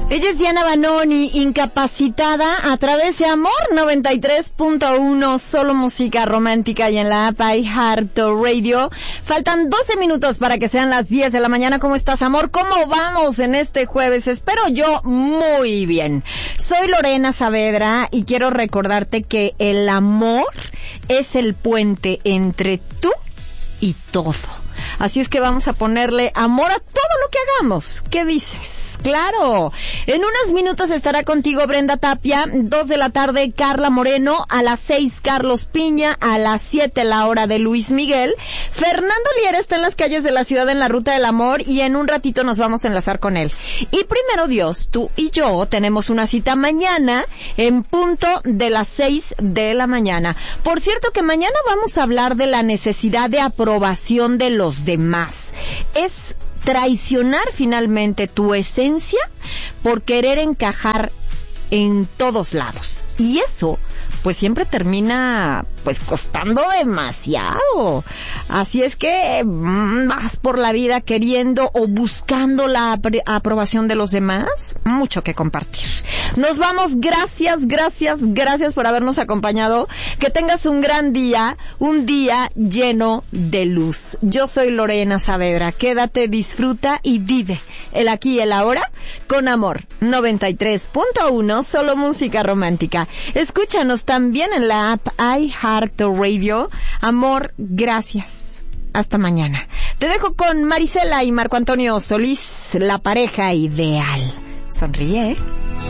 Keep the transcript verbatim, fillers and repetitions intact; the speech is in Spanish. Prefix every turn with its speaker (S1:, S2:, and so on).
S1: Ella es Diana Banoni, incapacitada, a través de Amor noventa y tres punto uno, solo música romántica, y en la app iHeartRadio. Faltan doce minutos para que sean las diez de la mañana. ¿Cómo estás, amor? ¿Cómo vamos en este jueves? Espero yo muy bien. Soy Lorena Saavedra y quiero recordarte que el amor es el puente entre tú y todo. Así es que vamos a ponerle amor a todo lo que hagamos. ¿Qué dices? Claro. En unos minutos estará contigo Brenda Tapia, dos de la tarde Carla Moreno, a las seis Carlos Piña, a las siete la hora de Luis Miguel. Fernando Liera está en las calles de la ciudad en la Ruta del Amor y en un ratito nos vamos a enlazar con él. Y primero Dios, tú y yo tenemos una cita mañana en punto de las seis de la mañana. Por cierto que mañana vamos a hablar de la necesidad de aprobación de los demás. Es traicionar finalmente tu esencia por querer encajar en todos lados. Y eso, pues siempre termina, pues costando demasiado. Así es que vas por la vida queriendo o buscando la apro- aprobación de los demás. Mucho que compartir. Nos vamos. Gracias, gracias, gracias por habernos acompañado. Que tengas un gran día, un día lleno de luz. Yo soy Lorena Saavedra. Quédate, disfruta y vive el aquí y el ahora con Amor noventa y tres punto uno, solo música romántica. Escúchanos también en la app iHeartRadio. Amor, gracias. Hasta mañana. Te dejo con Marisela y Marco Antonio Solís, la pareja ideal. Sonríe, ¿eh?